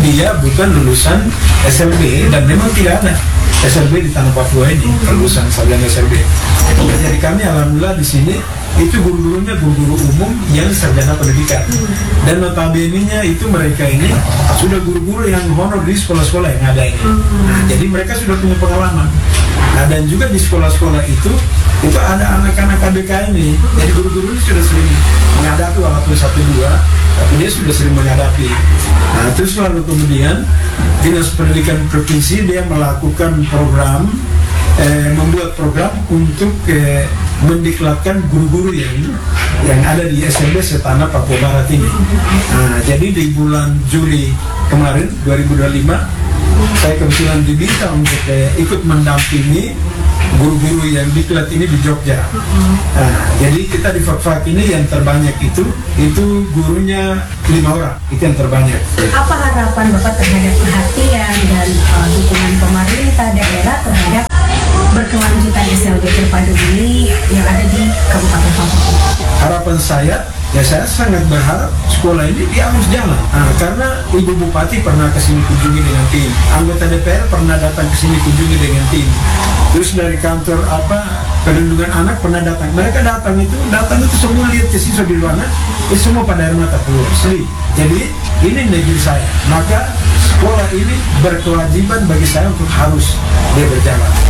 dia bukan lulusan SLB, dan memang tidak ada SLB di tanah Papua ini, lulusan sarjana SLB. Jadi kami alhamdulillah di sini itu guru-gurunya guru-guru umum yang sarjana pendidikan, dan notabene-nya itu mereka ini sudah guru-guru yang honor di sekolah-sekolah yang ada ini. Nah, jadi mereka sudah punya pengalaman. Nah, dan juga di sekolah-sekolah itu ada anak-anak KBK ini. Jadi guru-guru ini sudah sering menghadapi walaupun 1-2, tapi dia sudah sering menghadapi. Nah, terus lalu kemudian Dinas Pendidikan Provinsi dia melakukan program, membuat program untuk mendiklatkan guru-guru yang ada di SLB setanah Papua Barat ini. Nah, jadi di bulan Juli kemarin 2025 saya kebetulan diminta untuk ikut mendampingi guru-guru yang diklat ini di Jogja. Nah, jadi kita di Fakfak ini yang terbanyak itu gurunya 5 orang, itu yang terbanyak. Apa harapan Bapak terhadap perhatian dan dukungan pemerintah daerah terhadap berkelanjutan SLB terpadu ini yang ada di Kabupaten Papua? Harapan saya sangat berharap sekolah ini dia harus jalan. Nah, karena Ibu Bupati pernah kesini kunjungi dengan tim, anggota DPR pernah datang kesini kunjungi dengan tim, terus dari kantor perlindungan anak pernah datang. Mereka datang itu semua lihat ke siswa di ruangan, itu semua pada air mata keluar. Jadi ini negeri saya, maka sekolah ini berkewajiban bagi saya untuk harus dia berjalan.